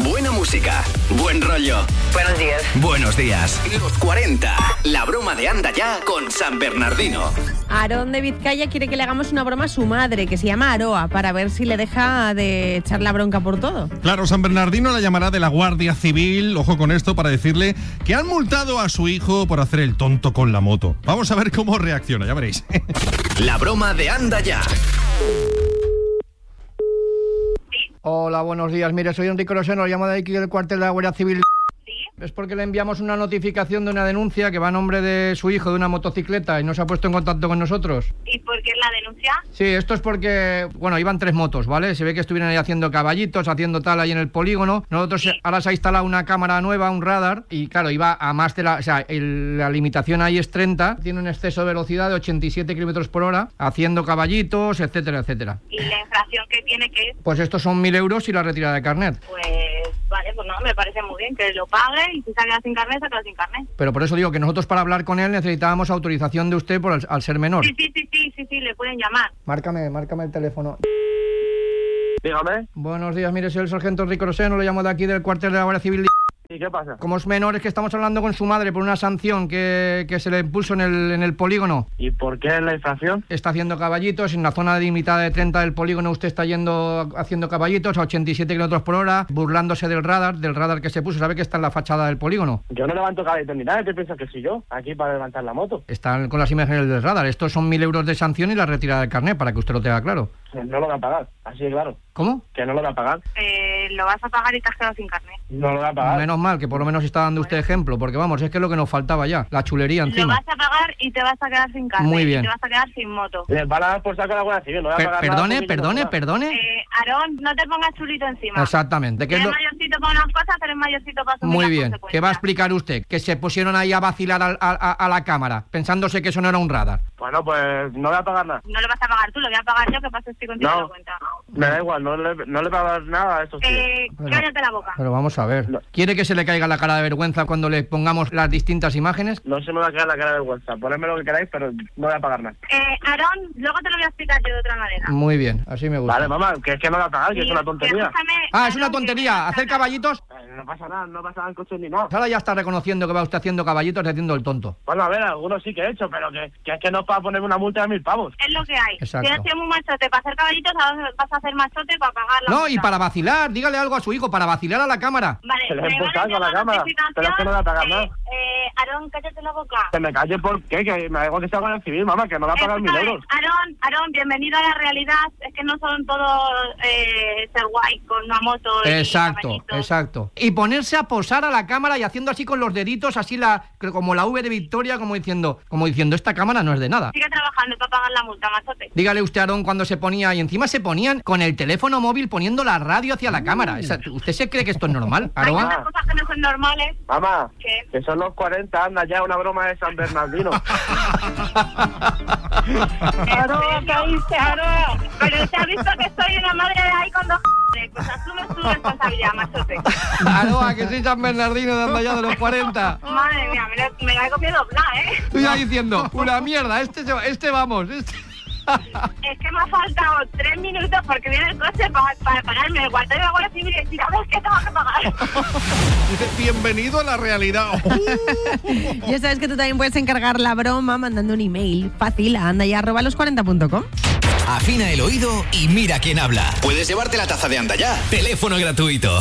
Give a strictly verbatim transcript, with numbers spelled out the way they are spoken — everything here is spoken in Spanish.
Buena música, buen rollo. Buenos días. Buenos días. Los cuarenta. La broma de Anda Ya con San Bernardino. Aarón de Vizcaya quiere que le hagamos una broma a su madre, que se llama Aroa, para ver si le deja de echar la bronca por todo. Claro, San Bernardino la llamará de la Guardia Civil, ojo con esto, para decirle que han multado a su hijo por hacer el tonto con la moto. Vamos a ver cómo reacciona, ya veréis. La broma de Anda Ya. Hola, buenos días. Mire, soy Enrique Roseno, lo llamo de aquí del cuartel de la Guardia Civil. ¿Sí? Es porque le enviamos una notificación de una denuncia que va a nombre de su hijo de una motocicleta y no se ha puesto en contacto con nosotros. ¿Y por qué es la denuncia? Sí, esto es porque, bueno, iban tres motos, ¿vale? Se ve que estuvieron ahí haciendo caballitos, haciendo tal ahí en el polígono. Nosotros Sí. ahora se ha instalado una cámara nueva, un radar, y claro, iba a más de la... O sea, el- la limitación ahí es treinta, tiene un exceso de velocidad de ochenta y siete kilómetros por hora, haciendo caballitos, etcétera, etcétera. ¿Y la infracción que tiene que es? Pues estos son mil euros y la retirada de carnet. Pues vale, pues no, me parece muy bien que lo pague y si se queda sin carnet, se queda sin carnet. Pero por eso digo que nosotros para hablar con él necesitábamos autorización de usted por al, al ser menor. Sí, sí, sí, sí, sí, sí, le pueden llamar. Márcame, márcame el teléfono. Dígame. Buenos días, mire, soy el sargento Enrique Roseno, lo llamo de aquí del cuartel de la Guardia Civil. ¿Y qué pasa? Como es menor, es que estamos hablando con su madre por una sanción que, que se le impuso en el, en el polígono. ¿Y por qué la infracción? Está haciendo caballitos, en la zona limitada de treinta del polígono usted está yendo haciendo caballitos a ochenta y siete kilómetros por hora, burlándose del radar, del radar que se puso. ¿Sabe que está en la fachada del polígono? Yo no levanto caballitos ni nada. ¿Qué piensas que soy yo? Aquí para levantar la moto. Están con las imágenes del radar. Estos son mil euros de sanción y la retirada del carnet, para que usted lo tenga claro. No lo voy a pagar. Así de claro. ¿Cómo? Que no lo voy a pagar. Eh, lo vas a pagar y te has quedado sin carnet. No lo voy a pagar. Menos mal que por lo menos está dando usted ejemplo, porque vamos, es que es lo que nos faltaba ya, la chulería Lo encima. vas a pagar y te vas a quedar sin carnet. Muy bien. Y te vas a quedar sin moto. Les van a dar por saco a la Guardia Civil. No voy a Per- pagar nada perdone, porque yo no perdone, puedo. perdone. Eh, Aarón, no te pongas chulito encima. Exactamente. ¿Qué es Eres lo... mayorcito para unas cosas, eres mayorcito para asumir Muy las bien. consecuencias. ¿Qué va a explicar usted? Que se pusieron ahí a vacilar al- a, a- a la cámara, pensándose que eso no era un radar. Bueno, pues no voy a pagar nada. No lo vas a pagar tú, lo voy a pagar yo, que paso estoy contigo en No. la cuenta. Me da igual. No le, no le voy a dar nada a estos tíos. Eh, Pero- cállate la boca. Pero vamos a ver. No. ¿Quiere que se le caiga la cara de vergüenza cuando le pongamos las distintas imágenes? No se me va a quedar la cara de vergüenza. Ponedme lo que queráis, pero no voy a pagar nada. Eh, Aarón, luego te lo voy a explicar yo de otra manera. Muy bien, así me gusta. Vale, mamá, que es que no voy a pagar, que es Y- una tontería. escúchame, Ah, es una Aarón, que tontería. me- ¿Hacer caballitos? Eh, No pasa nada, no pasa nada en coche ni nada. Ahora ya está reconociendo que va usted haciendo caballitos y haciendo el tonto. Bueno, a ver, algunos sí que he hecho, pero que, que es que no es para ponerme una multa de mil pavos. Es lo que hay. Exacto. Si eres sido muy machote para hacer caballitos, ahora vas a hacer machote para pagar la No, multa. y para vacilar, dígale algo a su hijo, para vacilar a la cámara. Vale, Se le me he van a empujado con la enviar cámara, notificación, pero es que no voy a pagar eh, nada. Eh, Aarón, cállate la boca. Que me calle por qué, que me da igual que sea con el civil, mamá, que no va a pagar mil Escúchame, euros. Aarón, Aarón, bienvenido a la realidad. Es que no son todos eh, ser guay con una moto y Exacto, caballitos. exacto. Y ponerse a posar a la cámara y haciendo así con los deditos, así la como la V de Victoria, como diciendo, como diciendo, esta cámara no es de nada. Sigue trabajando para pagar la multa, machote. Dígale usted, Aarón, cuando se ponía, y encima se ponían con el teléfono móvil poniendo la radio hacia la cámara. Esa- ¿Usted se cree que esto es normal, Hay Aarón? tantas cosas que no son normales. Mamá, ¿Qué? que son los cuarenta, anda ya, una broma de San Bernardino. ¡Aarón, caíste, Aarón! Pero te has visto que soy una madre de ahí con dos c******. Pues asume tu responsabilidad, machote. Aroa, que soy San Bernardino de anda ya de los cuarenta. Madre mía, me la, me la he comido bla, ¿eh? Tú ya diciendo, una mierda, este, se- este vamos, este... Es que me ha faltado tres minutos porque viene el coche para, para pararme en el cuartel de la Guardia Civil y decir, a ver, ¿qué tengo que pagar? Dice, bienvenido a la realidad. Ya sabes que tú también puedes encargar la broma mandando un email fácil a andaya arroba los cuarenta punto com. Afina el oído y mira quién habla. Puedes llevarte la taza de Anda Ya. Teléfono gratuito.